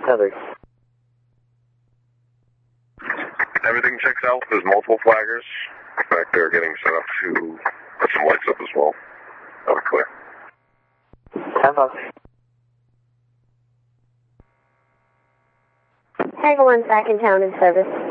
Heather. Everything checks out. There's multiple flaggers back there getting set up to put some lights up as well. Over clear. 10-5. Tango 1's back in town in service.